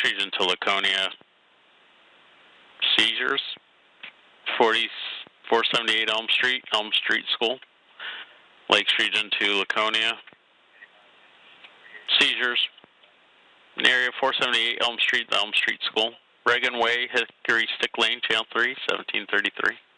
Region to Laconia. Seizures. 478 Elm Street School. Lakes Region to Laconia. Seizures. In area 478 Elm Street School. Reagan Way, Hickory Stick Lane, Channel 3, 1733.